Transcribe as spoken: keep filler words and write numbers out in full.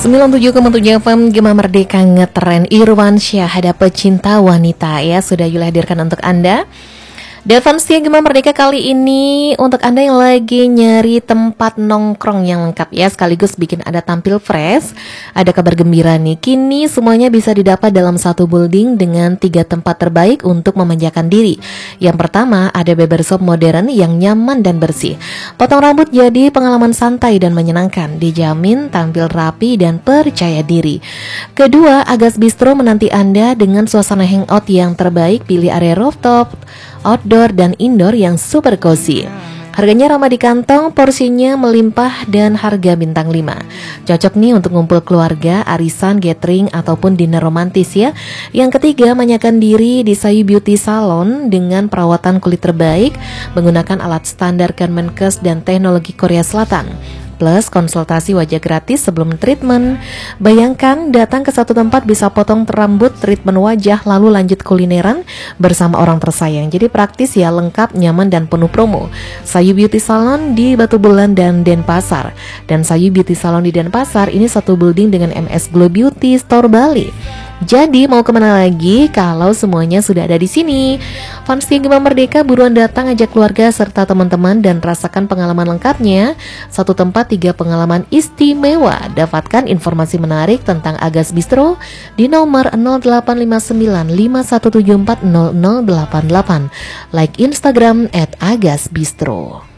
sembilan puluh tujuh koma tujuh F M Gema Merdeka ngetren Irwansyah ada pecinta wanita ya, sudah Yula hadirkan untuk Anda. Defense Gema Merdeka kali ini untuk Anda yang lagi nyari tempat nongkrong yang lengkap ya, sekaligus bikin Anda tampil fresh. Ada kabar gembira nih, kini semuanya bisa didapat dalam satu building dengan tiga tempat terbaik untuk memanjakan diri. Yang pertama ada barbershop modern yang nyaman dan bersih. Potong rambut jadi pengalaman santai dan menyenangkan, dijamin tampil rapi dan percaya diri. Kedua, Agas Bistro menanti Anda dengan suasana hangout yang terbaik, pilih area rooftop, outdoor dan indoor yang super cozy. Harganya ramah di kantong, porsinya melimpah dan harga bintang lima. Cocok nih untuk ngumpul keluarga, arisan, gathering ataupun dinner romantis ya. Yang ketiga, manjakan diri di Sayu Beauty Salon dengan perawatan kulit terbaik menggunakan alat standar Kemenkes dan teknologi Korea Selatan. Plus konsultasi wajah gratis sebelum treatment. Bayangkan datang ke satu tempat bisa potong rambut, treatment wajah, lalu lanjut kulineran bersama orang tersayang. Jadi praktis ya, lengkap, nyaman dan penuh promo. Sayu Beauty Salon di Batu Bulan dan Denpasar. Dan Sayu Beauty Salon di Denpasar ini satu building dengan M S Glow Beauty Store Bali. Jadi mau kemana lagi kalau semuanya sudah ada di sini? Fans Gema Merdeka buruan datang, ajak keluarga serta teman-teman dan rasakan pengalaman lengkapnya. Satu tempat tiga pengalaman istimewa. Dapatkan informasi menarik tentang Agas Bistro di nomor nol delapan lima sembilan lima satu tujuh empat nol nol delapan delapan. Like Instagram at Agas Bistro.